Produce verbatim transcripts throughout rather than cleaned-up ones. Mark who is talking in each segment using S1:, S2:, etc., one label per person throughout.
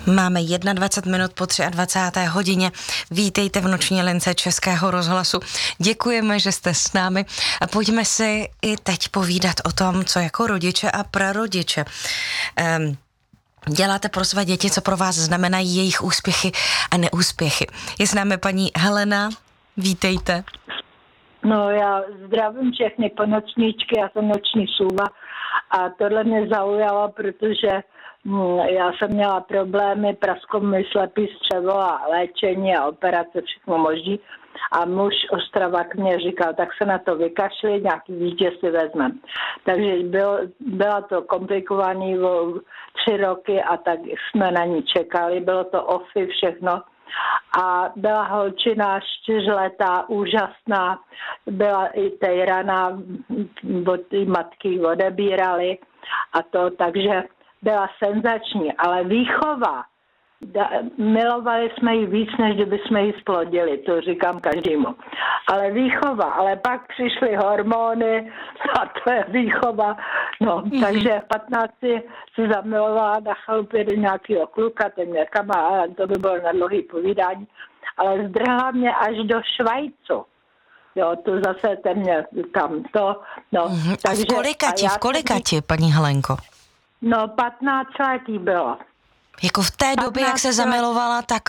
S1: Máme dvacet jedna minut po dvacáté třetí hodině. Vítejte v noční lince Českého rozhlasu. Děkujeme, že jste s námi a pojďme si i teď povídat o tom, co jako rodiče a prarodiče um, děláte pro své děti, co pro vás znamenají jejich úspěchy a neúspěchy. Je s námi paní Helena, vítejte.
S2: No, já zdravím všechny ponočníčky, já jsem noční sůva a tohle mě zaujalo, protože hm, já jsem měla problémy, prasklo mi slepý střevo a léčení a operace, všechno možný. A muž Ostravák mě říkal, tak se na to vykašli, nějaký dítě si vezmem. Takže bylo, byla to komplikovaný o tři roky a tak jsme na ní čekali, bylo to ofy, všechno. A byla holčina čtyřletá, úžasná, byla i tejraná, od té matky odebírali a to, takže byla senzační, ale výchova, da, milovali jsme ji víc, než kdyby jsme ji splodili, to říkám každému. Ale výchova, ale pak přišly hormony a to je výchova, no, mm-hmm. takže v patnácti se zamilovala na chalupě do nějakého kluka, ten mě kamarád, to by bylo na dlouhý povídání, ale zdrhla mě až do Švajcu. Jo, to zase ten mě tam to, no.
S1: Mm-hmm. A v kolikati, v kolikati, paní Helenko?
S2: No, patnáct letý bylo.
S1: Jako v té době, jak se zamilovala, tak...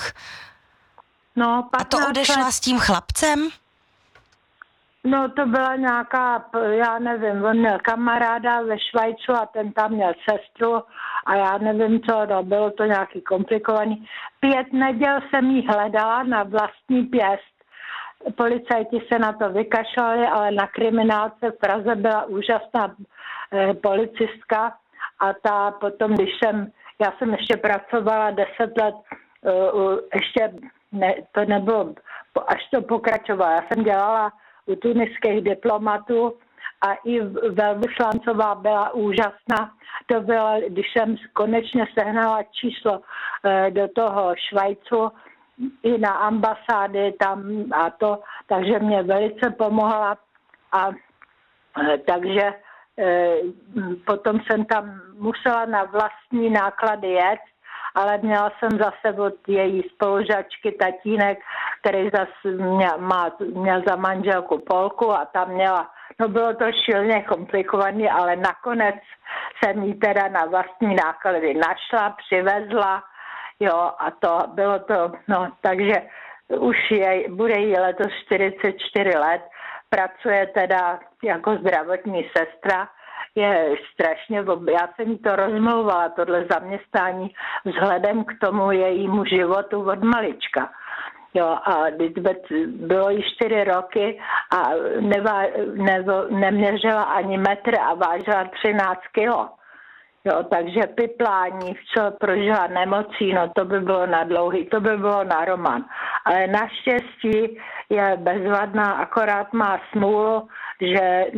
S2: No,
S1: a to odešla let... s tím chlapcem?
S2: No, to byla nějaká, já nevím, on měl kamaráda ve Švajcu a ten tam měl sestru a já nevím co, no, bylo to nějaký komplikovaný. Pět neděl jsem jí hledala na vlastní pěst. Policajti se na to vykašlali, ale na kriminálce v Praze byla úžasná eh, policistka a ta potom, když jsem, já jsem ještě pracovala deset let, uh, ještě ne, to nebylo, až to pokračovalo. Já jsem dělala u tuniských diplomatů a i velvyslancová byla úžasná. To bylo, když jsem konečně sehnala číslo uh, do toho Švajcu, i na ambasády tam a to, takže mě velice pomohla a uh, takže potom jsem tam musela na vlastní náklady jet, ale měla jsem zase od její spolužačky tatínek, který zase měl, má, měl za manželku Polku a tam měla, no bylo to šilně komplikované, ale nakonec jsem jí teda na vlastní náklady našla, přivezla, jo, a to bylo to, no, takže už je, bude jí letos čtyřicet čtyři let, pracuje teda jako zdravotní sestra, je strašně, já jsem jí to rozmlouvala, tohle zaměstnání, vzhledem k tomu jejímu životu od malička. Jo, a bylo jí čtyři roky a nevá, ne, neměřila ani metr a vážila třináct kilo. Jo, takže piplání, co prožila nemocí, no to by bylo na dlouhý, to by bylo na román. Ale naštěstí je bezvadná, akorát má smůlu, že